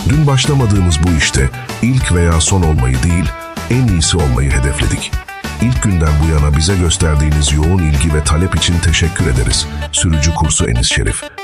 Dün başlamadığımız bu işte ilk veya son olmayı değil, en iyisi olmayı hedefledik. İlk günden bu yana bize gösterdiğiniz yoğun ilgi ve talep için teşekkür ederiz. Sürücü kursu Enis Şerif.